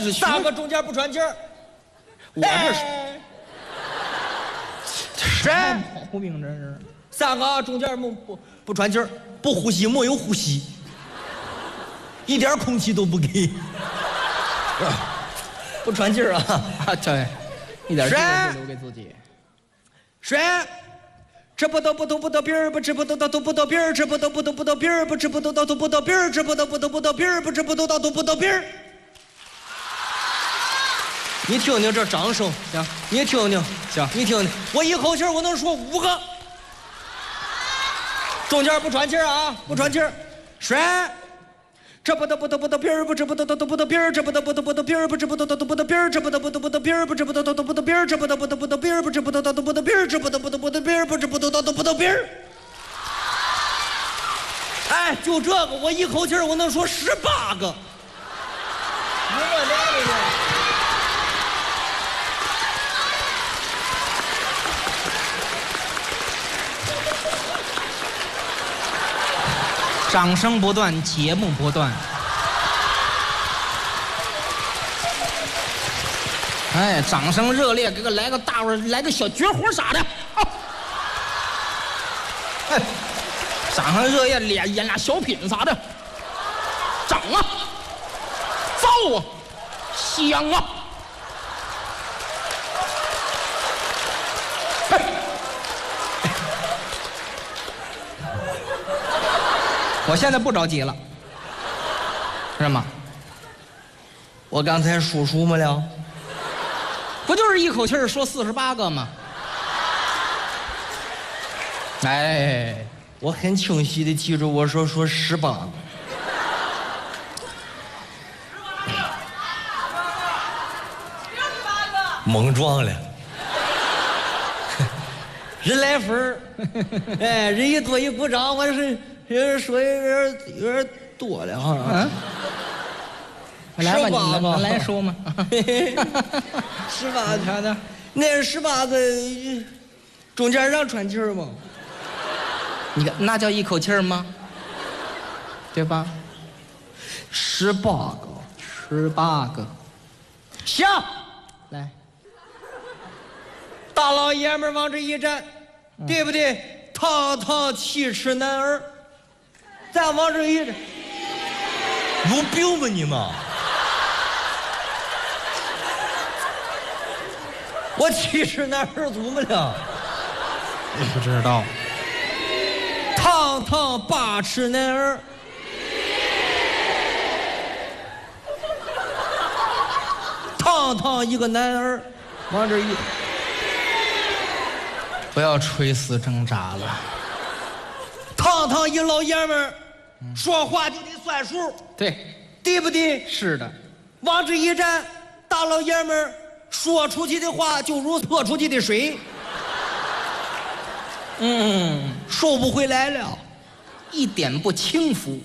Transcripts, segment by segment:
是 3个中间不喘气儿。 我这是甩毛病，这是 3个中间不喘气儿，不呼吸，没有呼吸，一点空气都不给，不喘气儿啊！ 对，一点机会不留给自己。 甩。吃不到不到不到边儿，不吃不到到都不到边儿，吃不到不到不到边儿，不吃不到到都不到边儿，吃不到不到不到边儿，不吃不到到都不到边儿。你听听这掌声， 行， 你听听， 行， 你听听，我一口气我能说5个，中间不喘气儿啊，不喘气儿，甩。吃不到不到不到边儿，不吃不到到都不到边儿，吃不到不到不到边儿，不吃不到到都不到边儿，吃不到不到不到边儿，不吃不到到都不到边儿，吃不到不到不到边儿，不吃不到到都不到边儿，吃不到不到不到边儿，不吃不到到都不到边儿。哎，就这个，我一口气我能说18个。 掌声不断，节目不断。哎，掌声热烈，给我来个大伙儿来个小绝活啥的。哎，掌声热烈，演俩小品啥的。整啊，造啊，香啊。我现在不着急了，是吗？ 我刚才数没了， 不就是一口气儿说48个吗？哎， 我很清晰的记住我说18个。猛撞了。人来分儿，哎，人一多一鼓掌，我是人说有点多了哈。 嗯，来吧，你来说嘛。 18个，那18个中间让喘气儿吗？ 你看那叫一口气儿吗？对吧 ？18个 ，18个。 行， 来， 大老爷们往这一站。对不对？堂堂7尺男儿，再往这一站，有病吧你们？我7尺男儿怎么了？ 不知道。 堂堂8尺男儿，堂堂一个男儿，往这一。 不要垂死挣扎了。 堂堂一老爷们儿，说话就得算数，对不对？ 是的。 往这一站，大老爷们儿说出去的话就如泼出去的水，收不回来了， 一点不轻浮。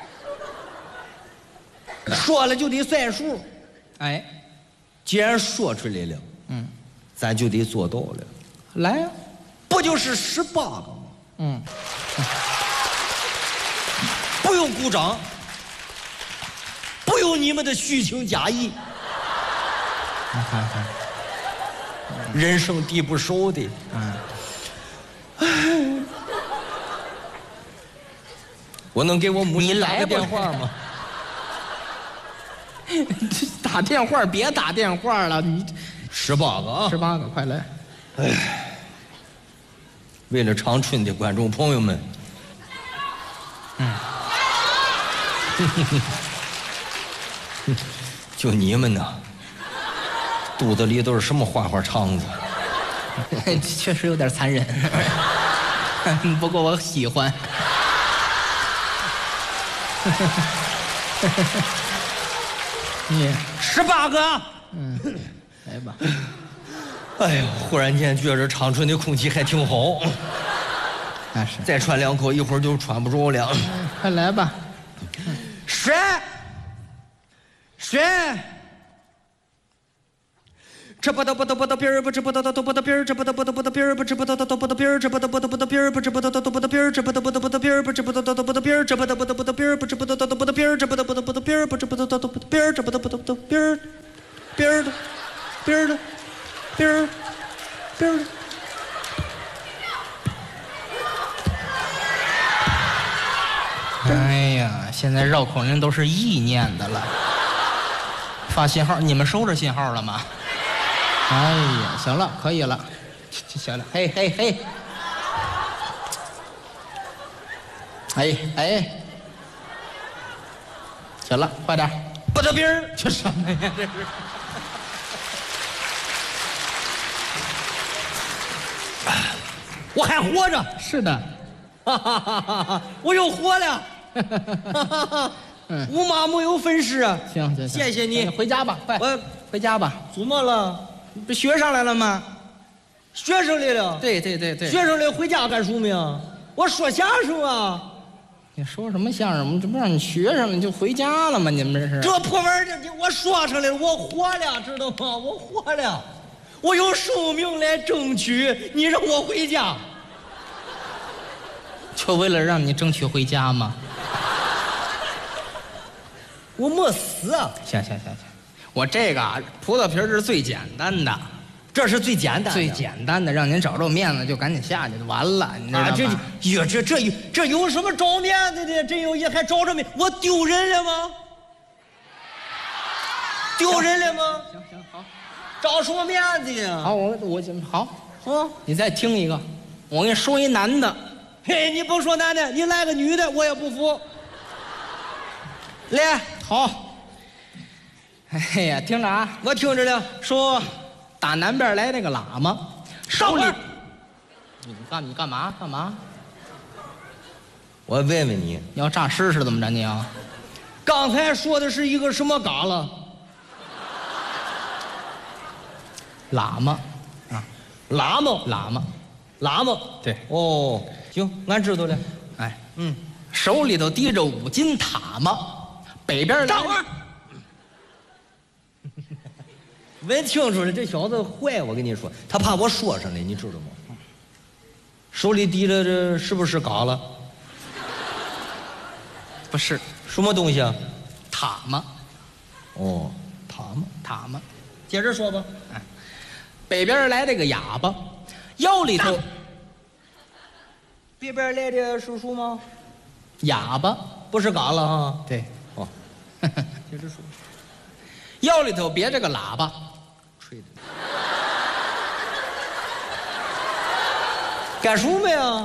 说了就得算数。 哎， 既然说出来了，咱就得做到了。 来呀。 不就是18个吗？不用鼓掌，不用你们的虚情假意。 你看看， 人生地不熟的，我能给我母亲打个电话吗？ 打电话别打电话了，你 18个啊 ，18个，快来。 哎。为了长春的观众朋友们，就你们呢，肚子里都是什么花花肠子？ 确实有点残忍，不过我喜欢。你 18个， 来吧。 哎呦，忽然间觉着长春的空气还挺好。 那是。 再喘2口，一会儿就喘不着了。 快来吧。 甩。吃不到不到不到边儿，不吃不到到都不到边儿，吃不到不到不到边儿，不吃不到到都不到边儿，吃不到不到不到边儿，不吃不到到都不到边儿，吃不到不到不到边儿，不吃不到到都不到边儿，吃不到不到不到边儿，不吃不到到都不到边儿，吃不到不到不到边儿，不吃不到到都不到边儿，吃不到不到不到边儿。 边儿的，边儿的，边儿，边儿的。 哎呀，现在绕口令都是意念的了。发信号，你们收着信号了吗？哎呀，行了，可以了，行了，嘿嘿嘿，哎哎，行了，快点， 不得边儿， 这什么呀？这是。 我还活着， 是的， 哈哈哈哈哈！我又活了，哈哈哈！无妈没有粉饰啊！ 行行， 谢谢你， 回家吧，快， 我回家吧。 怎么了？ 不学上来了吗？ 学生来了。 对， 学生来回家干什么呀？我说相声啊。 你说什么相声？我们这不让你学上了，你就回家了吗？你们这是？ 这破玩意儿，我说上来了，我活了，知道吗？我活了，我有生命来争取。你让我回家， 就为了让你争取回家吗？ 我没死啊！ 行，我这个葡萄皮是最简单的， 这是最简单的， 最简单的，让您找着面子就赶紧下去就完了，你知道吗？ 这有什么找面子的？真有也还找着面，我丢人了吗？丢人了吗？ 行，好， 找什么面子呀？ 好，我好， 啊， 你再听一个，我给你说一男的， 嘿，你甭说男的，你来个女的，我也不服。来， 好。哎呀，听着啊， 我听着了。 说打南边来那个喇嘛，手里，你干嘛？ 我问问你， 你要诈尸是怎么着？你要？ 刚才说的是一个什么嘎了？ 喇嘛啊， 喇嘛。 对， 哦，行，俺知道了。 哎，手里头提着5斤塔嘛，北边来。 等会儿。闻清楚了，这小子坏，我跟你说，他怕我说上来，你知道吗？手里提着这是不是嘎了？ 不是， 什么东西啊？ 塔嘛。 哦， 塔嘛。 接着说吧。 北边来这个哑巴，腰里头。 北边来的是什么？ 哑巴， 不是嘎了哈？ 对。 哦， 接着说。腰里头别着个喇叭， 吹的。干什么呀？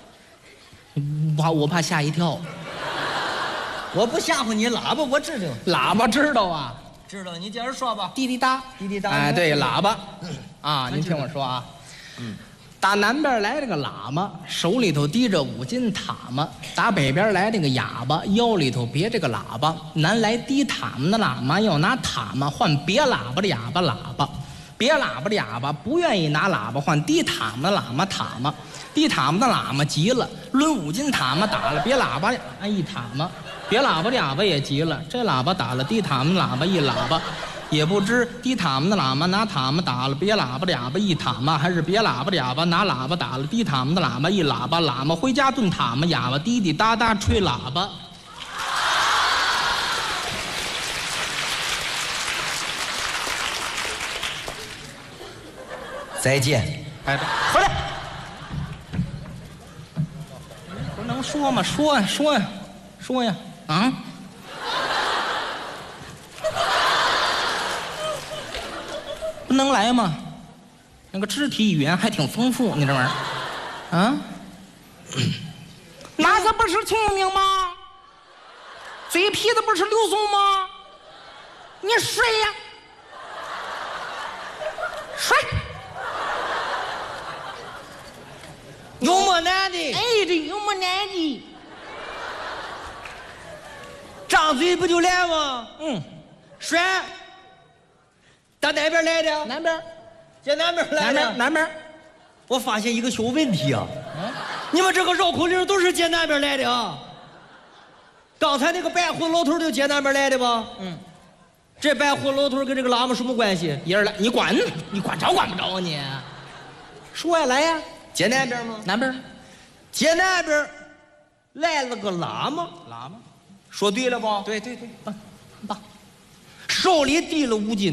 我怕吓一跳。 我不吓唬你，喇叭我知道。 喇叭知道啊？ 知道，你接着说吧。 滴滴答， 滴滴答。 哎，对，喇叭。啊，您听我说啊。打南边来这个喇嘛，手里头提着5斤塔嘛；打北边来这个哑巴，腰里头别这个喇叭。南来提塔嘛的喇嘛要拿塔嘛换别喇叭的哑巴喇叭，别喇叭的哑巴不愿意拿喇叭换提塔嘛的喇嘛塔嘛。提塔嘛的喇嘛急了，抡5斤塔嘛打了别喇叭一塔嘛，别喇叭的哑巴也急了，这喇叭打了提塔嘛的喇叭一喇叭。也不知提塔嘛的喇嘛拿塔嘛打了别喇叭的哑巴一塔嘛，还是别喇叭的哑巴拿喇叭打了提塔嘛的喇嘛一喇叭。喇嘛回家炖塔嘛，哑巴滴滴答答吹喇叭。 再见。 哎，回来！不能说吗？说呀！啊！不能来吗？那个肢体语言还挺丰富，你这玩意儿，啊？哪个不是聪明吗？嘴皮子不是溜松吗？你睡呀，睡。 有么难的？ 哎，这有么难的？ 张嘴不就来吗？睡。打哪边来的？ 南边。 在南边来的。 南边。 我发现一个小问题啊，你们这个绕口令都是接南边来的啊。刚才那个白胡老头就接南边来的吧？这白胡老头跟这个喇嘛什么关系？ 一人来，你管着管不着啊你？说呀，来呀。 接南边吗？ 南边。 接南边来了个喇嘛。 喇嘛。 说对了不？ 对，棒。 手里提了5斤